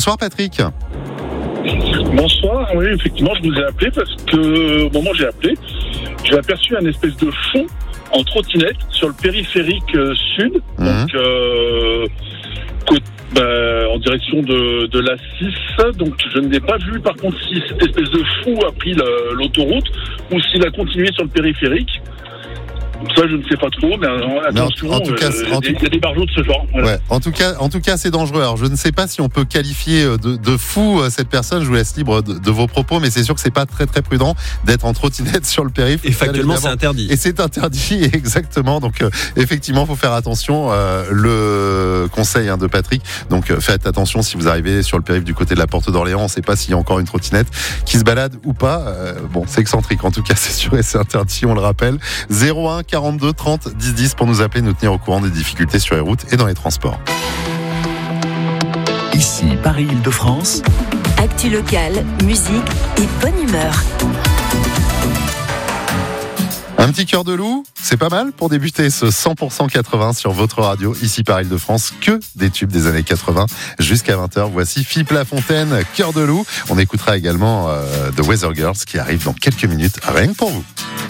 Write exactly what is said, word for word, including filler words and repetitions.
Bonsoir Patrick. Bonsoir, oui, effectivement, je vous ai appelé parce que, au moment où j'ai appelé, j'ai aperçu un espèce de fond en trottinette sur le périphérique euh, sud, mmh. donc euh, côté, bah, en direction de, de l'A six. Donc je n'ai pas vu par contre si cette espèce de fou a pris le, l'autoroute ou s'il a continué sur le périphérique. Ça, je ne sais pas trop, mais attention, mais en, en tout cas, euh, en il tout... y a des barjots de ce genre. Voilà. Ouais, en tout cas, en tout cas, c'est dangereux. Alors, je ne sais pas si on peut qualifier de, de fou cette personne. Je vous laisse libre de, de vos propos, mais c'est sûr que c'est pas très très prudent d'être en trottinette sur le périph'. Et factuellement, c'est interdit. Et c'est interdit, exactement. Donc, euh, effectivement, faut faire attention. Euh, le conseil hein, de Patrick. Donc, euh, faites attention si vous arrivez sur le périph' du côté de la Porte d'Orléans. On ne sait pas s'il y a encore une trottinette qui se balade ou pas. Euh, bon, c'est excentrique. En tout cas, c'est sûr et c'est interdit. On le rappelle. zéro un quarante-deux trente dix dix pour nous appeler, nous tenir au courant des difficultés sur les routes et dans les transports. Ici Paris-Île-de-France. Actu locale, musique et bonne humeur. Un petit cœur de loup, c'est pas mal pour débuter ce cent pour cent quatre-vingts sur votre radio, ici par Île-de-France, que des tubes des années quatre-vingts jusqu'à vingt heures. Voici Philippe Lafontaine, Cœur de loup. On écoutera également euh, The Weather Girls qui arrive dans quelques minutes, rien que pour vous.